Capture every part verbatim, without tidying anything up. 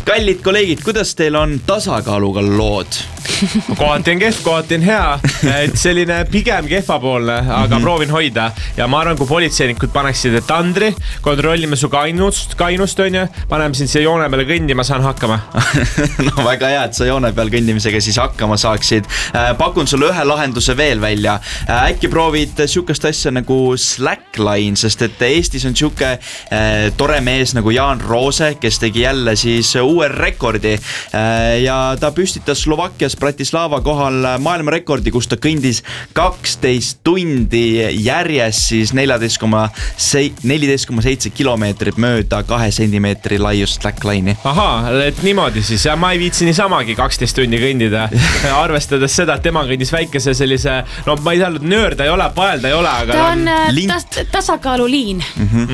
Kallid kolleegid, kuidas teil on tasakaaluga lood? Kohati on kehv, kohati on hea. Et selline pigem kehvapoolne, aga mm-hmm. proovin hoida. Ja ma arvan, kui politseinikud paneksid tandri, kontrollime su kainust, kainust on ja paneme siin siia joone peale kõndima, saan hakkama. No väga hea, et sa joone peal kõndimisega siis hakkama saaksid. Pakun sulle ühe lahenduse veel välja. Äkki proovid sihukest asja nagu slackline, sest et Eestis on sihuke äh, tore mees nagu Jaan Roose, kes tegi jälle siis uue rekordi äh, ja ta püstitas Slovakkias Bratislava kohal maailmarekordi, kus ta kõndis kaksteist tundi järjest siis neliteist koma seitse kilomeetrit mööda kahe sentimeetri laiust slackline'i. Ahaa, et niimoodi siis. Ja ma ei viitsi niisamagi kaksteist tundi kõndida. Arvestades seda, et tema kõndis väikese sellise, no ma ei tea, nöörda ei ole, paelda ei ole, aga ta on tas- tasakaaluliin. Mm-hmm.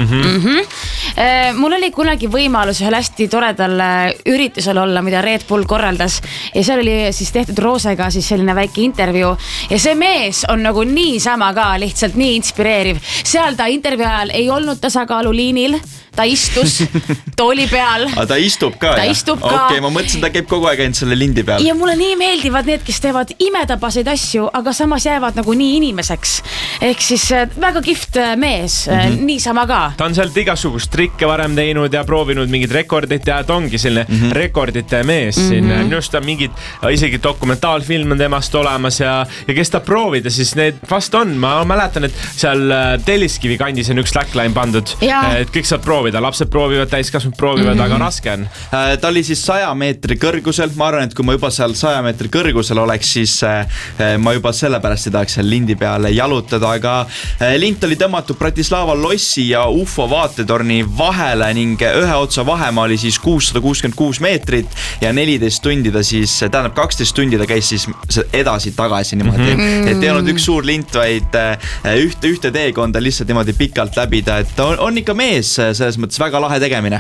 Mm-hmm. Mul oli kunagi võimalus ühel hästi toredal üritusel olla, mida Red Bull korraldas ja seal oli siis tehtud Roosega siis selline väike intervjuu ja see mees on nagu nii sama ka, lihtsalt nii inspireeriv. Seal ta intervjuu ajal ei olnud tasakaaluliinil, ta istus tooli peal. Aga ta istub ka? Ta ja? istub ka. Okei, okay, ma mõtlesin, ta käib kogu aeg ainult selle lindi peal. Ja mulle nii meeldivad need, kes teevad imetabaseid asju, aga samas jäävad nagu nii inimeseks. Ehk siis väga kihvt mees, mm-hmm. nii sama ka. Ta on sealt igasugust trikke varem teinud ja proovinud mingid rekordit ja ta ongi selline mm-hmm. rekordite mees mm-hmm. siin. Minust on mingid, isegi dokumentaalfilm on temast olemas ja, ja kes ta proovida, siis need vast on. Ma mäletan, et seal Telliskivi kandis on üks slackline pandud, ja. Et kõik saab proovida. Lapsed proovivad, täiskasvanud proovivad, mm-hmm. aga raske on. Ta oli siis saja meetri kõrgusel. Ma arvan, et kui ma juba seal saja meetri kõrgusel oleks, siis ma juba sellepärast ei tahaks seal lindi peale jalutada, aga lint oli tõmmatud Bratislava lossi ja U F O vaatetorni vahele ning ühe otsa vahemaa oli siis kuussada kuuskümmend kuus meetrit ja neliteist tundi ta siis, tähendab kaksteist tundi ta käis siis edasi tagasi niimoodi, mm-hmm. et ei olnud üks suur lint, vaid ühte, ühte teekonda lihtsalt niimoodi pikalt läbida, et on, on ikka mees selles mõttes väga lahe tegemine.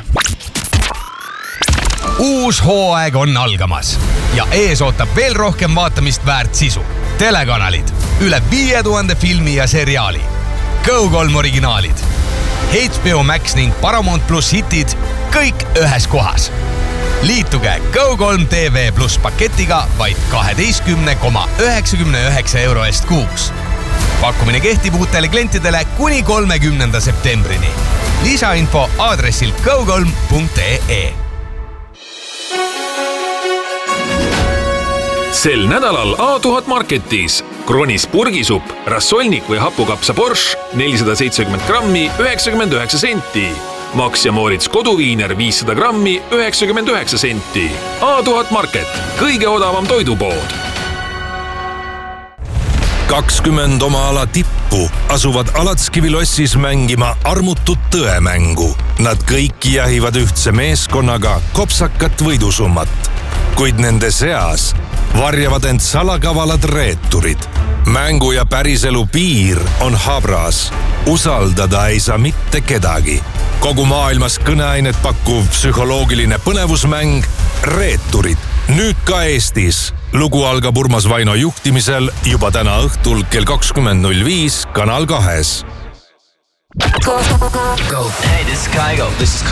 Uus hooaeg on algamas ja ees ootab veel rohkem vaatamist väärt sisu. Telekanalid, üle viie tuhande filmi ja seriaali, Go kolm originaalid, H B O Max ning Paramount Plus hitid, kõik ühes kohas. Liituge Go kolm T V Plus paketiga vaid kaheteistkümne koma üheksakümne üheksa euro eest kuus. Pakkumine kehtib uutele klientidele kuni kolmekümnenda septembrini. Lisainfo aadressil go kolm punkt e e. Sel nädalal A tuhat Marketis Kronis purgisupp, rassolnik või hapukapsa Borscht nelisada seitsekümmend grammi üheksakümmend üheksa senti. Max ja Moritz koduviiner viissada grammi üheksakümmend üheksa senti. A tuhat Market, kõige odavam toidupood. kakskümmend oma ala tippu asuvad Alatskivi lossis mängima armutut tõemängu. Nad kõik jahivad ühtse meeskonnaga kopsakat võidusummat, kuid nende seas varjavad end salakavalad reeturid. Mängu ja päriselu piir on habras. Usaldada ei saa mitte kedagi. Kogu maailmas kõneainet pakkuv psühholoogiline põnevusmäng Reeturid. Nüüd ka Eestis. Lugu algab Urmas Vaino juhtimisel juba täna õhtul kell kakskümmend null viis Kanal kahes. Go. Go. Hey, this is Kygo. This is